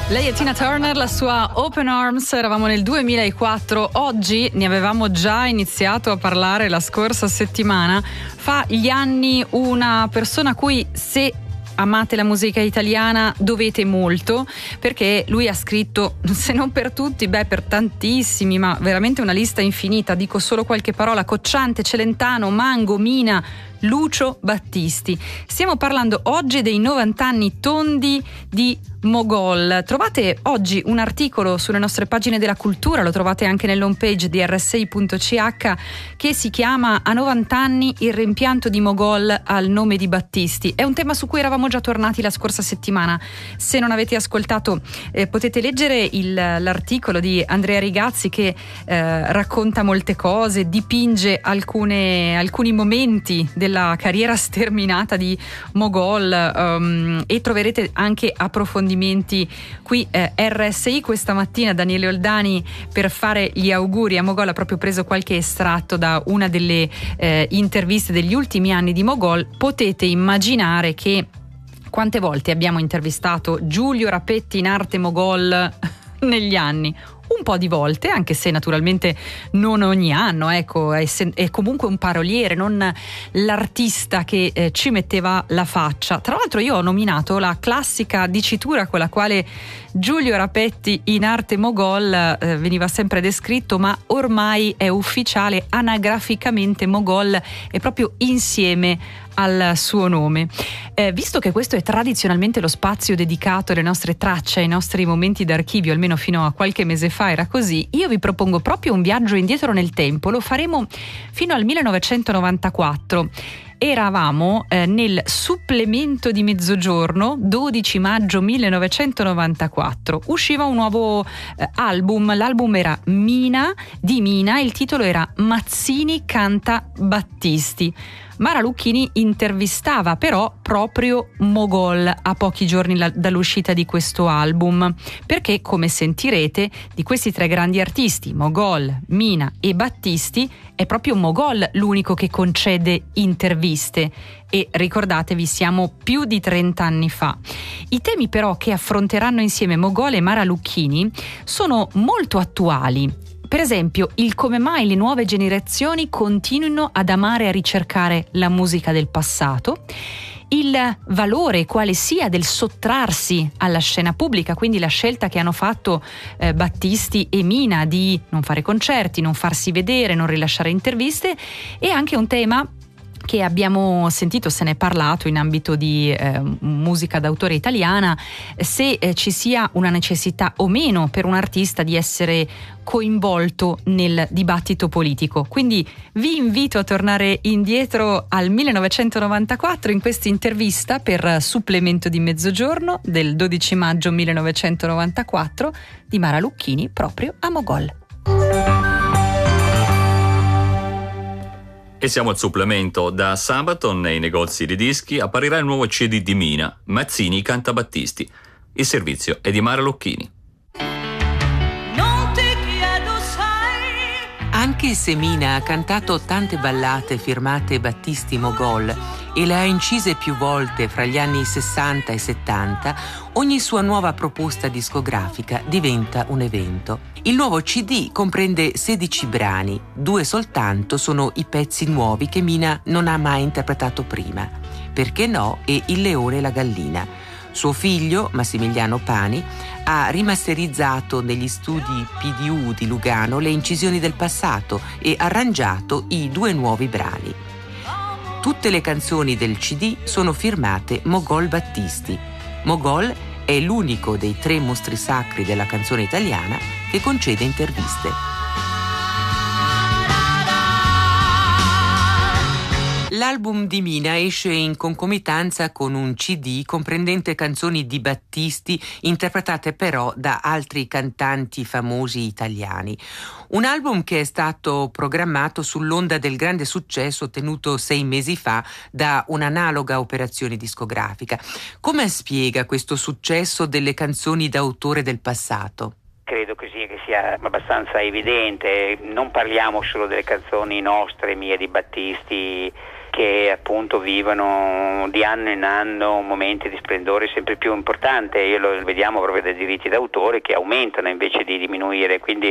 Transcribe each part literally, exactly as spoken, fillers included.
Lei è Tina Turner, la sua Open Arms. Eravamo nel duemilaquattro. Oggi ne avevamo già iniziato a parlare la scorsa settimana. Fa gli anni una persona a cui, se amate la musica italiana, dovete molto, perché lui ha scritto, se non per tutti, beh per tantissimi, ma veramente una lista infinita. Dico solo qualche parola: Cocciante, Celentano, Mango, Mina, Lucio Battisti. Stiamo parlando oggi dei novanta anni tondi di Mogol. Trovate oggi un articolo sulle nostre pagine della cultura, lo trovate anche nell'home page di erre esse i punto ci acca, che si chiama "A novanta anni il rimpianto di Mogol al nome di Battisti". È un tema su cui eravamo già tornati la scorsa settimana. Se non avete ascoltato, eh, potete leggere il, l'articolo di Andrea Rigazzi, che eh, racconta molte cose, dipinge alcune, alcuni momenti della carriera sterminata di Mogol, um, e troverete anche approfondimenti qui. eh, erre esse i questa mattina, Daniele Oldani, per fare gli auguri a Mogol, ha proprio preso qualche estratto da una delle eh, interviste degli ultimi anni di Mogol. Potete immaginare che quante volte abbiamo intervistato Giulio Rapetti in arte Mogol negli anni. Un po' di volte, anche se naturalmente non ogni anno, ecco, è, se- è comunque un paroliere, non l'artista che eh, ci metteva la faccia. Tra l'altro io ho nominato la classica dicitura con la quale Giulio Rapetti in arte Mogol eh, veniva sempre descritto, ma ormai è ufficiale: anagraficamente Mogol è proprio insieme al suo nome. Eh, visto che questo è tradizionalmente lo spazio dedicato alle nostre tracce, ai nostri momenti d'archivio, almeno fino a qualche mese fa era così, io vi propongo proprio un viaggio indietro nel tempo. Lo faremo fino al millenovecentonovantaquattro. Eravamo eh, nel supplemento di Mezzogiorno, dodici maggio millenovecentonovantaquattro. Usciva un nuovo eh, album. L'album era Mina, di Mina, il titolo era Mazzini canta Battisti. Mara Lucchini intervistava però proprio Mogol a pochi giorni la- dall'uscita di questo album, perché, come sentirete, di questi tre grandi artisti, Mogol, Mina e Battisti, è proprio Mogol l'unico che concede interviste. E ricordatevi, siamo più di trenta anni fa. I temi però che affronteranno insieme Mogol e Mara Lucchini sono molto attuali. Per esempio, il come mai le nuove generazioni continuino ad amare e a ricercare la musica del passato, il valore quale sia del sottrarsi alla scena pubblica, quindi la scelta che hanno fatto eh, Battisti e Mina di non fare concerti, non farsi vedere, non rilasciare interviste, e anche un tema che abbiamo sentito, se ne è parlato in ambito di eh, musica d'autore italiana, se eh, ci sia una necessità o meno per un artista di essere coinvolto nel dibattito politico. Quindi vi invito a tornare indietro al millenovecentonovantaquattro in questa intervista per Supplemento di Mezzogiorno del dodici maggio millenovecentonovantaquattro di Mara Lucchini proprio a Mogol. E siamo al supplemento. Da sabato nei negozi di dischi apparirà il nuovo C D di Mina, Mazzini canta Battisti. Il servizio è di Mara Lucchini. Anche se Mina ha cantato tante ballate firmate Battisti Mogol e le ha incise più volte fra gli anni sessanta e settanta, ogni sua nuova proposta discografica diventa un evento. Il nuovo C D comprende sedici brani, due soltanto sono i pezzi nuovi che Mina non ha mai interpretato prima: Perché no e Il leone e la gallina. Suo figlio, Massimiliano Pani, ha rimasterizzato negli studi P D U di Lugano le incisioni del passato e arrangiato i due nuovi brani. Tutte le canzoni del C D sono firmate Mogol Battisti. Mogol è l'unico dei tre mostri sacri della canzone italiana che concede interviste. L'album di Mina esce in concomitanza con un C D comprendente canzoni di Battisti interpretate però da altri cantanti famosi italiani. Un album che è stato programmato sull'onda del grande successo ottenuto sei mesi fa da un'analoga operazione discografica. Come spiega questo successo delle canzoni d'autore del passato? Credo così che sia abbastanza evidente. Non parliamo solo delle canzoni nostre, mie, di Battisti, che appunto vivono di anno in anno momenti di splendore sempre più importante. Io lo vediamo proprio dai diritti d'autore che aumentano invece di diminuire, quindi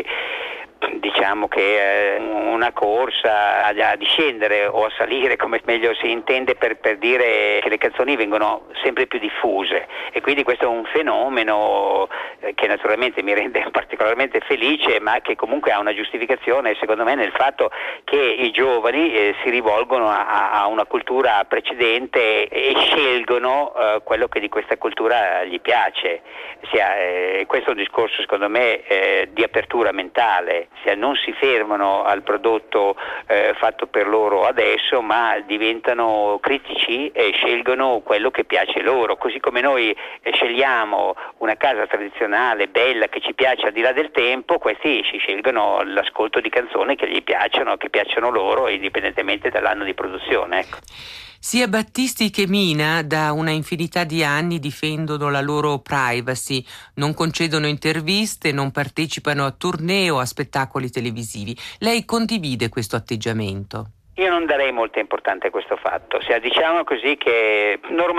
diciamo che è una corsa a discendere o a salire, come meglio si intende, per, per dire che le canzoni vengono sempre più diffuse, e quindi questo è un fenomeno che naturalmente mi rende particolarmente felice, ma che comunque ha una giustificazione secondo me nel fatto che i giovani eh, si rivolgono a, a una cultura precedente e scelgono eh, quello che di questa cultura gli piace. Sia, eh, questo è un discorso secondo me eh, di apertura mentale. Sia, non si fermano al prodotto eh, fatto per loro adesso, ma diventano critici e scelgono quello che piace loro, così come noi eh, scegliamo una casa tradizionale bella che ci piace al di là del tempo. Questi si scelgono l'ascolto di canzoni che gli piacciono, che piacciono loro, indipendentemente dall'anno di produzione, ecco. Sia Battisti che Mina da una infinità di anni difendono la loro privacy, non concedono interviste, non partecipano a tournée o a spettacoli televisivi. Lei condivide questo atteggiamento? Io non darei molta importanza a questo fatto, cioè, diciamo così che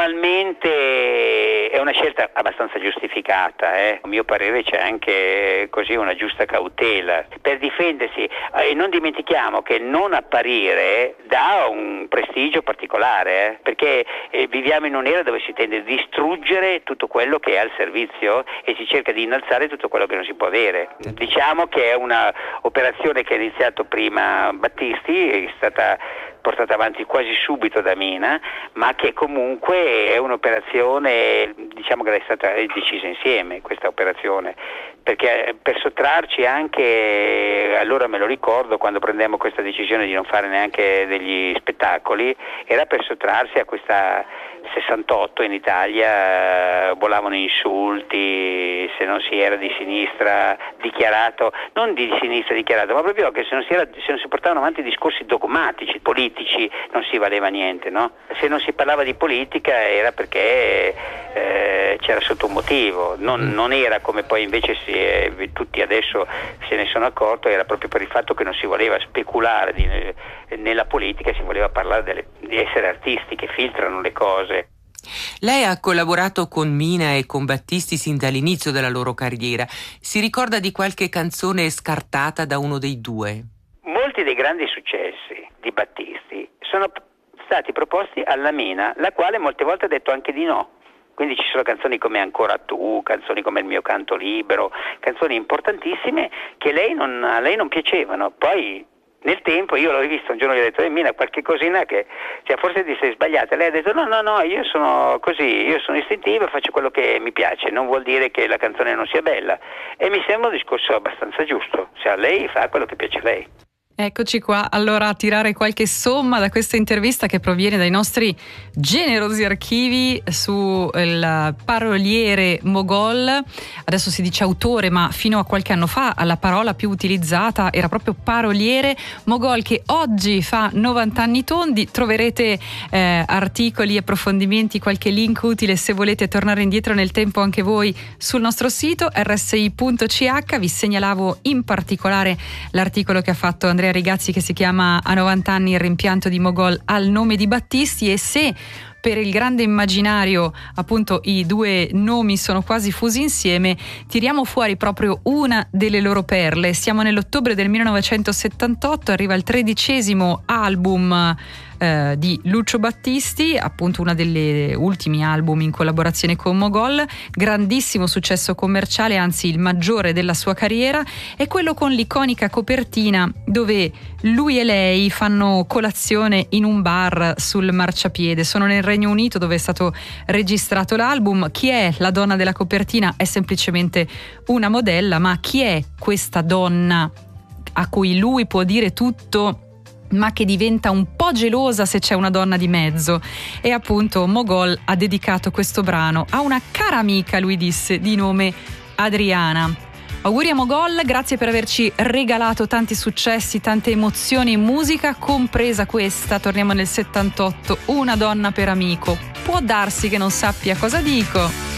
normalmente è una scelta abbastanza giustificata, eh. A mio parere c'è anche così una giusta cautela per difendersi, e eh, non dimentichiamo che non apparire dà un prestigio particolare, eh, perché eh, viviamo in un'era dove si tende a distruggere tutto quello che è al servizio e si cerca di innalzare tutto quello che non si può avere. Diciamo che è una operazione che ha iniziato prima Battisti, è stata portata avanti quasi subito da Mina, ma che comunque è un'operazione, diciamo che è stata decisa insieme questa operazione, perché per sottrarci anche, allora me lo ricordo quando prendemmo questa decisione di non fare neanche degli spettacoli, era per sottrarsi a questa sessantotto in Italia, volavano insulti se non si era di sinistra dichiarato, non di sinistra dichiarato, ma proprio che se non si, era, se non si portavano avanti discorsi dogmatici, politici, non si valeva niente, no? Se non si parlava di politica era perché eh, c'era sotto un motivo, non, non era come poi invece si è, tutti adesso se ne sono accorto, era proprio per il fatto che non si voleva speculare di, nella politica, si voleva parlare delle, di essere artisti che filtrano le cose. Lei ha collaborato con Mina e con Battisti sin dall'inizio della loro carriera. Si ricorda di qualche canzone scartata da uno dei due? Molti dei grandi successi di Battisti sono stati proposti alla Mina, la quale molte volte ha detto anche di no. Quindi ci sono canzoni come Ancora tu, canzoni come Il mio canto libero, canzoni importantissime che lei non, a lei non piacevano. Poi nel tempo io l'ho rivisto un giorno e gli ho detto: eh, Mina, qualche cosina che cioè, forse ti sei sbagliata. Lei ha detto: no, no, no, io sono così, io sono istintiva e faccio quello che mi piace, non vuol dire che la canzone non sia bella. E mi sembra un discorso abbastanza giusto, cioè lei fa quello che piace a lei. Eccoci qua, allora a tirare qualche somma da questa intervista che proviene dai nostri generosi archivi su il paroliere Mogol. Adesso si dice autore, ma fino a qualche anno fa la parola più utilizzata era proprio paroliere. Mogol, che oggi fa novanta anni tondi. Troverete eh, articoli, approfondimenti, qualche link utile se volete tornare indietro nel tempo anche voi sul nostro sito erre esse i punto ci acca. Vi segnalavo in particolare l'articolo che ha fatto Andrea Rigazzi, che si chiama A novanta anni il rimpianto di Mogol al nome di Battisti. E se per il grande immaginario appunto i due nomi sono quasi fusi insieme, tiriamo fuori proprio una delle loro perle. Siamo nell'ottobre del millenovecentosettantotto, arriva il tredicesimo album eh, di Lucio Battisti, appunto uno degli ultimi album in collaborazione con Mogol, grandissimo successo commerciale, anzi il maggiore della sua carriera, è quello con l'iconica copertina dove lui e lei fanno colazione in un bar sul marciapiede. Sono nel Regno Unito dove è stato registrato l'album. Chi è la donna della copertina? È semplicemente una modella, ma chi è questa donna a cui lui può dire tutto ma che diventa un po' gelosa se c'è una donna di mezzo? E appunto Mogol ha dedicato questo brano a una cara amica, lui disse, di nome Adriana. Auguri a Mogol, grazie per averci regalato tanti successi, tante emozioni in musica, compresa questa. Torniamo nel settantotto, Una donna per amico. Può darsi che non sappia cosa dico.